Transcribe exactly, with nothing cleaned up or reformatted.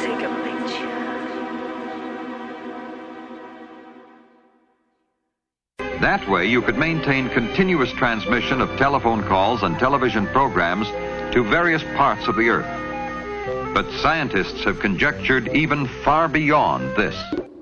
take a picture. That way, you could maintain continuous transmission of telephone calls and television programs to various parts of the Earth. But scientists have conjectured even far beyond this.